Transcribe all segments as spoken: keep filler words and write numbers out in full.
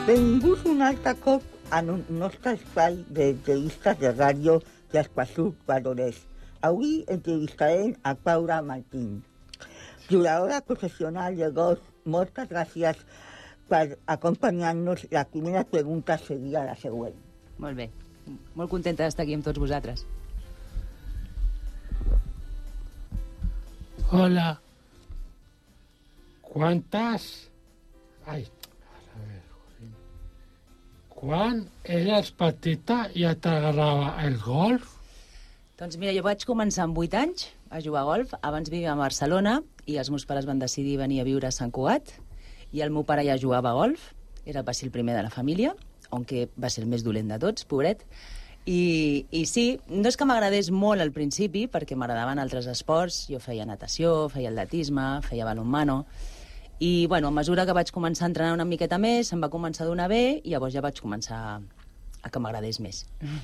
Benvinguts un altre cop en un nostre espai d'entrevistes de ràdio d'Espaçut Valorés. Avui entrevistarem a Paula Martín, jugadora professional de golf. Moltes gràcies per acompanyar-nos. La primera pregunta seria la següent. Molt bé. Molt contenta d'estar aquí amb tots vosaltres. Hola. Quantes... Ai, a veure... Quan eres petita ja t'agradava el golf? Doncs mira, jo vaig començar amb vuit anys a jugar a golf. Abans vivia a Barcelona i els meus pares van decidir venir a viure a Sant Cugat i el meu pare ja jugava a golf. Era, va ser el primer de la família, aunque va ser el més dolent de tots, pobret. I, i sí, no és que m'agradés molt al principi, perquè m'agradaven altres esports. Jo feia natació, feia atletisme, feia balonmano. I, bueno, a mesura que vaig començar a entrenar una miqueta més, em va començar a donar bé i llavors ja vaig començar a que m'agradés més.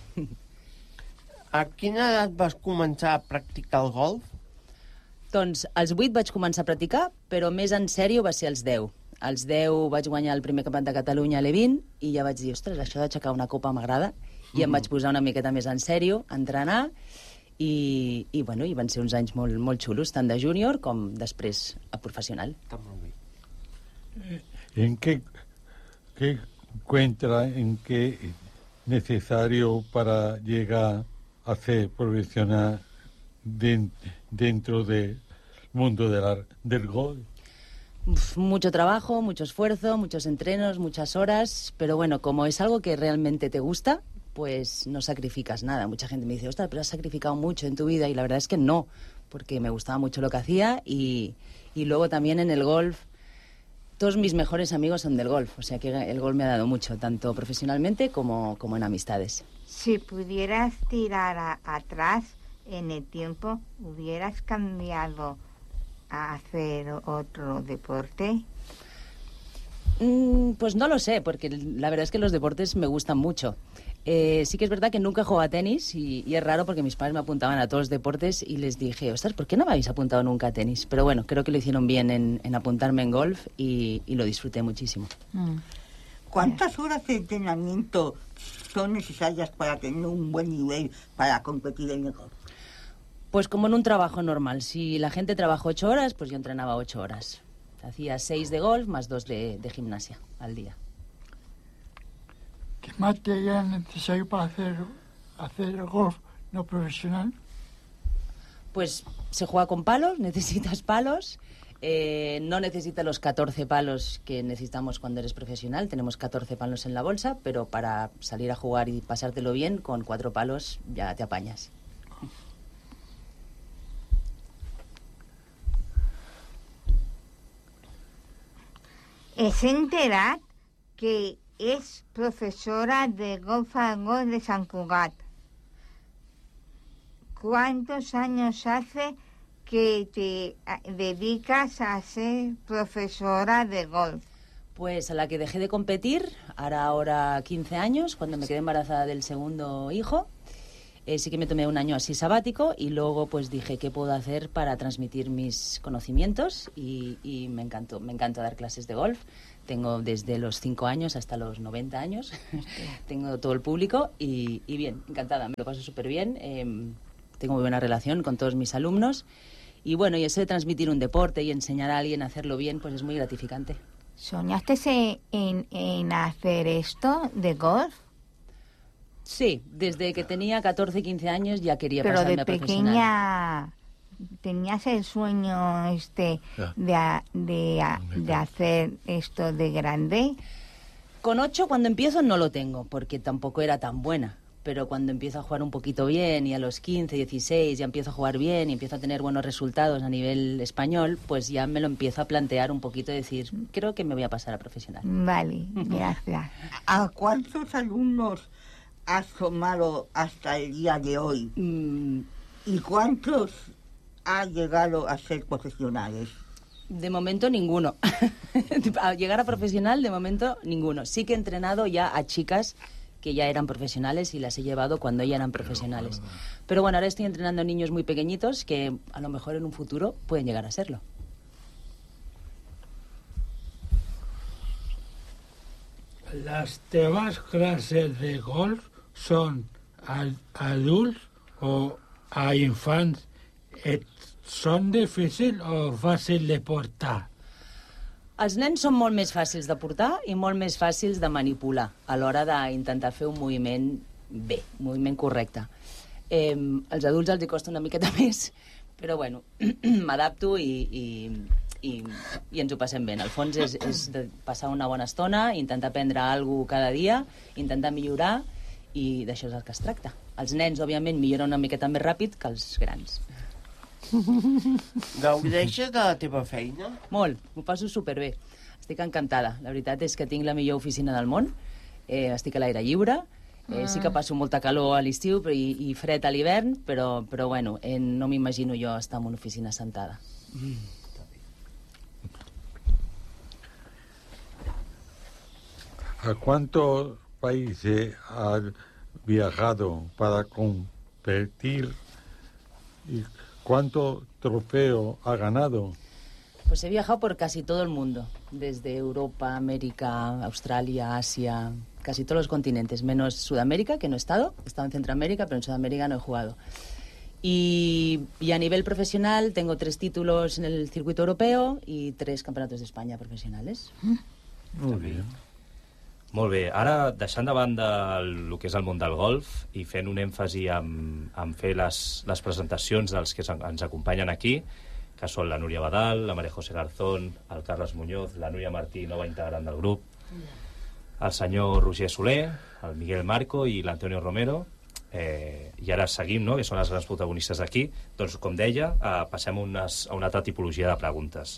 A quina edat vas començar a practicar el golf? Doncs als vuit vaig començar a practicar, però més en sèrio va ser als deu. Als deu vaig guanyar el primer campionat de Catalunya a l'E vint i ja vaig dir, ostres, això d'aixecar una copa m'agrada. I em vaig posar una miqueta més en sèrio, a entrenar, i, i, bueno, i van ser uns anys molt, molt xulos, tant de júnior com després a professional. Està molt bé. ¿En qué, qué encuentra, en qué necesario para llegar a ser profesional de, dentro del mundo de la, del golf? Uf, mucho trabajo, mucho esfuerzo, muchos entrenos, muchas horas, pero bueno, como es algo que realmente te gusta, pues no sacrificas nada. Mucha gente me dice, ostras, pero has sacrificado mucho en tu vida, y la verdad es que no, porque me gustaba mucho lo que hacía, y, y luego también en el golf, todos mis mejores amigos son del golf, o sea que el golf me ha dado mucho, tanto profesionalmente como, como en amistades. Si pudieras tirar a, atrás en el tiempo, ¿hubieras cambiado a hacer otro deporte? Mm, pues no lo sé, porque la verdad es que los deportes me gustan mucho. Eh, sí que es verdad que nunca he jugado a tenis y, y es raro porque mis padres me apuntaban a todos los deportes y les dije, ostras, ¿por qué no me habéis apuntado nunca a tenis? Pero bueno, creo que lo hicieron bien en, en apuntarme en golf y, y lo disfruté muchísimo. Mm. ¿Cuántas horas de entrenamiento son necesarias para tener un buen nivel para competir en el golf? Pues como en un trabajo normal. Si la gente trabaja ocho horas, pues yo entrenaba ocho horas. Hacía seis de golf más dos de, de gimnasia al día. ¿Qué material es necesario para hacer, hacer el golf no profesional? Pues se juega con palos, necesitas palos. Eh, no necesitas los catorce palos que necesitamos cuando eres profesional. Tenemos catorce palos en la bolsa, pero para salir a jugar y pasártelo bien, con cuatro palos ya te apañas. Es enterar que es profesora de golf a golf de Sant Cugat. ¿Cuántos años hace que te dedicas a ser profesora de golf? Pues a la que dejé de competir, hará ahora quince años, cuando me quedé embarazada del segundo hijo. Eh, sí que me tomé un año así sabático y luego pues dije qué puedo hacer para transmitir mis conocimientos y, y me encantó, me encanta dar clases de golf. Tengo desde los cinco años hasta los noventa años, tengo todo el público y, y bien, encantada, me lo paso súper bien, eh, tengo muy buena relación con todos mis alumnos y bueno, y eso de transmitir un deporte y enseñar a alguien a hacerlo bien pues es muy gratificante. ¿Soñaste en, en hacer esto de golf? Sí, desde que tenía catorce, quince años ya quería Pero pasarme de a profesional. pequeña tenías el sueño este de, a- de, a- de hacer esto de grande. Con ocho cuando empiezo no lo tengo, porque tampoco era tan buena. Pero cuando empiezo a jugar un poquito bien y a los quince, dieciséis ya empiezo a jugar bien y empiezo a tener buenos resultados a nivel español, pues ya me lo empiezo a plantear un poquito y decir, creo que me voy a pasar a profesional. Vale, gracias. ¿A cuántos alumnos has formado hasta el día de hoy? Mm, ¿Y cuántos han llegado a ser profesionales? De momento ninguno. A llegar a profesional, de momento ninguno. Sí que he entrenado ya a chicas que ya eran profesionales y las he llevado cuando ya eran profesionales. Pero bueno, ahora estoy entrenando a niños muy pequeñitos que a lo mejor en un futuro pueden llegar a serlo. les teves classes de golf són a adults o a infants? Et són difícils o fàcils de portar? Els nens són molt més fàcils de portar i molt més fàcils de manipular a l'hora d'intentar fer un moviment bé, un moviment correcte. Eh, als adults els hi costa una miqueta més, però bueno, m'adapto i, i, i, i ens ho passem bé. En el fons és, és de passar una bona estona, intentar aprendre alguna cosa cada dia, intentar millorar, i d'això és el que es tracta. Els nens, òbviament, milloren una miqueta més ràpid que els grans. Gaudeixes de la teva feina? Molt, m'ho passo superbé. Estic encantada. La veritat és que tinc la millor oficina del món, eh, estic a l'aire lliure, eh, sí que passo molta calor a l'estiu i, i fred a l'hivern, però, però bueno, eh, no m'imagino jo estar en una oficina sentada. Mm. ¿A cuántos países has viajado para competir y cuántos trofeos ha ganado? Pues he viajado por casi todo el mundo, desde Europa, América, Australia, Asia, casi todos los continentes, menos Sudamérica, que no he estado. He estado en Centroamérica, pero en Sudamérica no he jugado. Y, y a nivel profesional tengo tres títulos en el circuito europeo y tres campeonatos de España profesionales. Muy bien. Molt bé, ara deixant de banda el, el que és el món del golf i fent un èmfasi en, en fer les, les presentacions dels que ens acompanyen aquí, que són la Núria Badal, la María José Garzón, el Carles Muñoz, la Núria Martí, nova integrant del grup, el senyor Roger Soler, el Miguel Marco i l'Antonio Romero, eh, i ara seguim, no?, que són els grans protagonistes d'aquí. Doncs, com deia, eh, passem a, unes, a una altra tipologia de preguntes.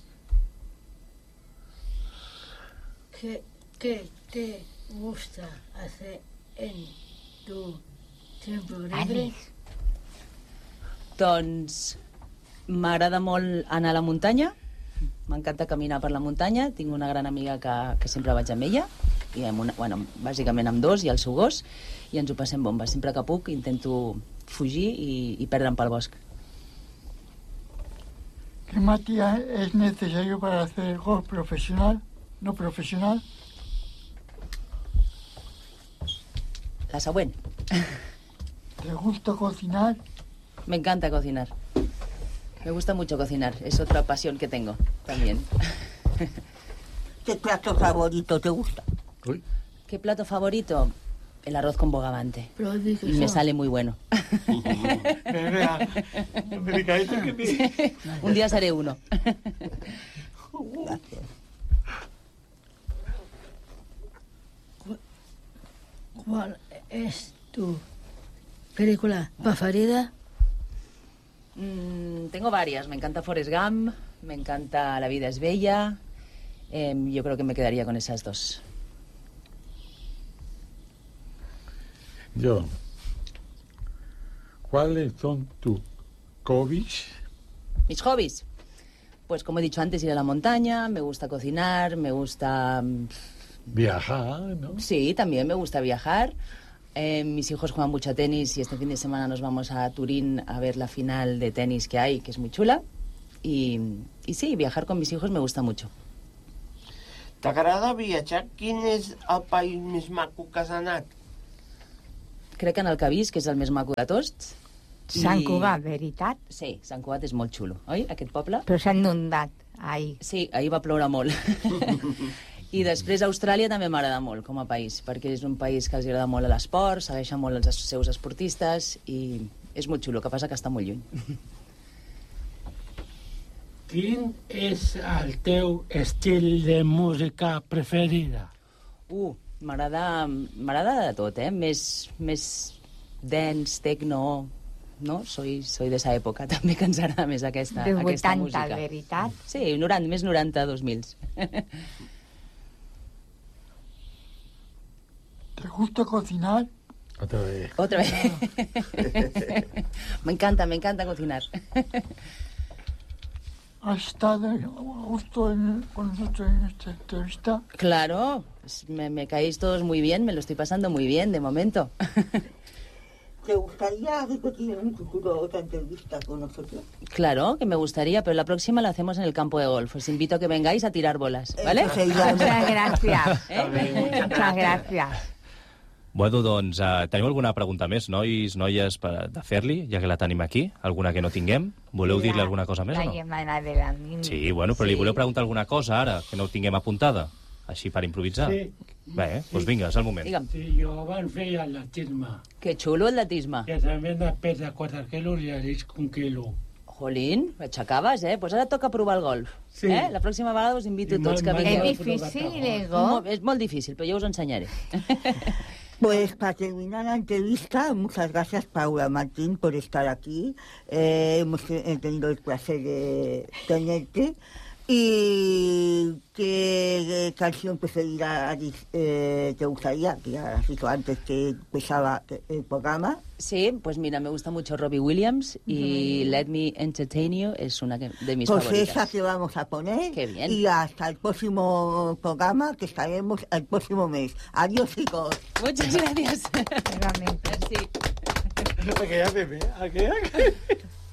¿Qué, qué te gusta hacer en tu tiempo libre? Doncs m'agrada molt anar a la muntanya, m'encanta caminar per la muntanya, tinc una gran amiga que, que sempre vaig amb ella, i amb una, bueno, bàsicament amb dos i el seu gos, i ens ho passem bomba. Sempre que puc intento fugir i, i perdre'm pel bosc. ¿Qué materia es necesario para hacer golf profesional, no profesional? La següent. ¿Te gusta cocinar? Me encanta cocinar. Me gusta mucho cocinar. Es otra pasión que tengo también. ¿Qué plato favorito te gusta? Uy. ¿Qué plato favorito? El arroz con bogavante. Pero di que Y me son. sale muy bueno. Delicadito que te... Un día haré uno. Gracias. ¿Cuál es tu película preferida? Mm, tengo varias. Me encanta Forrest Gump, me encanta La vida es bella. Eh, yo creo que me quedaría con esas dos. Yo. ¿Cuáles son tus hobbies? Mis hobbies. Pues como he dicho antes, ir a la montaña, me gusta cocinar, me gusta... Viajar, ¿no? Sí, también me gusta viajar. Eh, mis hijos juegan mucho a tenis y este fin de semana nos vamos a Turín a ver la final de tenis que hay, que es muy chula. Y, y sí, viajar con mis hijos me gusta mucho. T'agrada viatjar? Quin és el país més maco que has anat? Crec que en el que he vist, que és el més maco de tots. Sant I- Cugat, veritat? Sí, Sant Cugat és molt xulo, oi, aquest poble? Però s'ha inundat, ahir. Sí, ahir va ploure molt. I després Austràlia també m'agrada molt com a país, perquè és un país que els agrada molt l'esport, segueixen molt els seus esportistes i és molt xulo, que passa que està molt lluny. Quin és el teu estil de música preferida? Uh, m'agrada m'agrada de tot, eh? Més, més dance, techno, no? Soy, soy de esa època també que ens agrada més aquesta, Dels aquesta vuitanta, música. veritat? Sí, noranta, més noranta, dos mil. ¿Te gusta cocinar? Otra vez. Otra vez. Me encanta, me encanta cocinar. ¿Has estado justo en- con nosotros en esta entrevista? Claro, pues me, me caéis todos muy bien, me lo estoy pasando muy bien de momento. ¿Te gustaría repetir en un futuro otra entrevista con nosotros? Claro, que me gustaría, pero la próxima la hacemos en el campo de golf. Os invito a que vengáis a tirar bolas, ¿vale? Eso sería- Muchas gracias. Eh? Muchas gracias. Bueno, doncs, uh, teniu alguna pregunta més, nois, noies, per, de fer-li, ja que la tenim aquí? Alguna que no tinguem? Voleu dir-li alguna cosa més La o no? llamada de la mini. Sí, bueno, però li voleu preguntar alguna cosa ara, que no tinguem apuntada? Així per improvisar? Sí. Bé, doncs vinga, és el moment. Digue'm, Sí, jo van fer atletisme. que xulo el datisme. Que també de pes de quatre quilos i aleix un quilo. Jolín, aixecaves, eh? Doncs ara toca provar el golf. Sí. Eh? La pròxima vegada us invito I tots que mal- mal- Es vingueu. difícil, Mo- Ego. És molt difícil, però jo us ho ensenyaré. Pues para terminar la entrevista, muchas gracias Paula Martín por estar aquí. Eh, hemos eh, tenido el placer de tenerte. ¿Y qué eh, canción preferida eh, te gustaría? Que ya has dicho antes que empezaba el programa. Sí, pues mira, me gusta mucho Robbie Williams y Let Me Entertain You es una que- de mis Pues favoritas. esa que vamos a poner. Qué bien. Y hasta el próximo programa, que estaremos el próximo mes. Adiós, chicos. Muchas gracias. Igualmente. Merci. Aquella bebé, aquella...